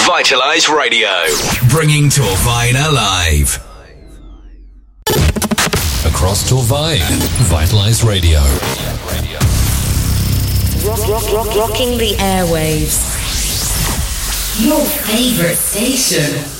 Vitalize Radio, bringing Torvine alive. Across Torvine, Vitalize Radio. Rocking the airwaves. Your favorite station.